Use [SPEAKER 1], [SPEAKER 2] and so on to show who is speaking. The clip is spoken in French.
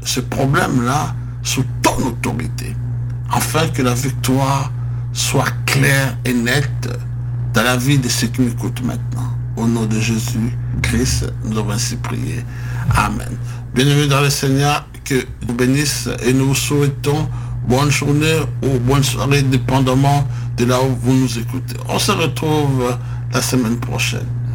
[SPEAKER 1] ce problème-là sous ton autorité, afin que la victoire soit claire et nette dans la vie de ceux qui m'écoutent maintenant. Au nom de Jésus-Christ, nous avons ainsi prié. Amen. Bienvenue dans le Seigneur, que vous bénisse et nous vous souhaitons bonne journée ou bonne soirée, dépendamment de là où vous nous écoutez. On se retrouve la semaine prochaine.